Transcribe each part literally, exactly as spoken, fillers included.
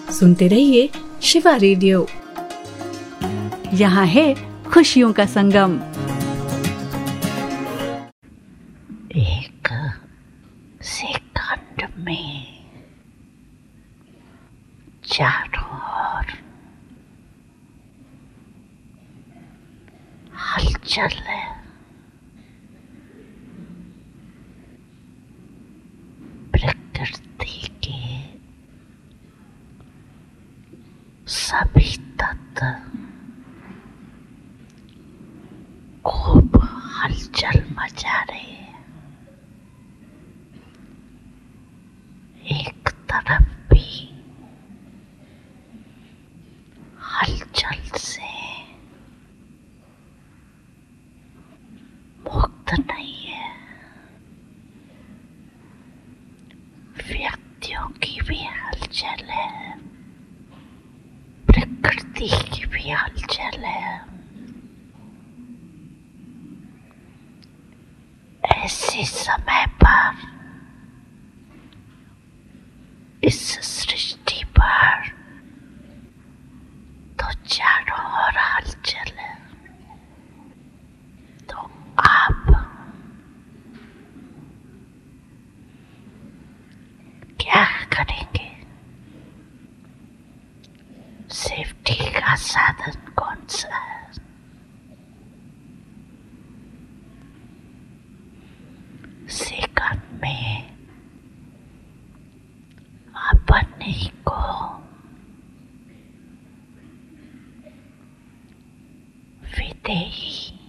सुनते रहिए शिवा रेडियो। यहाँ है खुशियों का संगम। एक सेकंड में चारों ओर हलचल है। प्रकृति के सभी तत्व खूब हलचल मचा रहे हैं। एक तरफ भी हलचल से मुक्त नहीं है। व्यक्तियों की भी हलचल है, प्रकृति की भी हलचल है। ऐसे समय पर इस सृष्टि पर तो चारों ओर हलचल है। तो आप क्या करेंगे? सेफ्टी का साधन कौन सा है? सेकंड में अपने को विदेही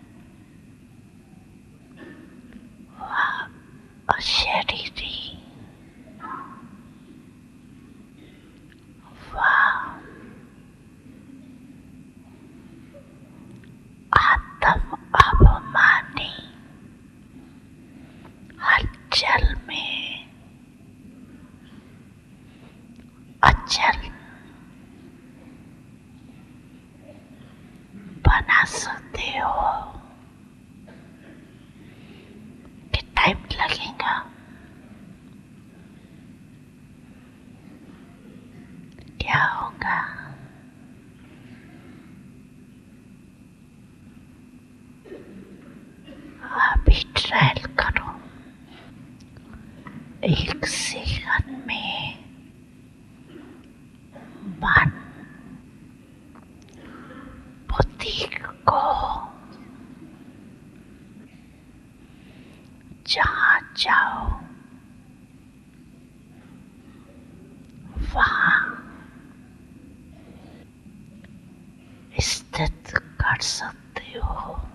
व अशरीरी व आत्म अभिमानी हलचल में अचल बना सकते हो। कि टाइम लगेगा? क्या होगा? अभी ट्रायल करो। एक सेकंड में मन बुद्धि को जहाँ जाओ वहाँ स्थित कर सकते हो।